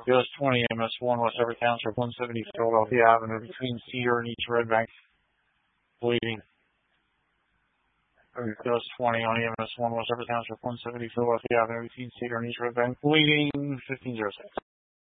US 20, MS1, West Everett Township, 170 Philadelphia Avenue, between Cedar and East Red Bank. Bleeding. US 20 on EMS 1, West Everett Township, 170 Philadelphia Avenue, between Cedar and East Red Bank. Bleeding, 1506.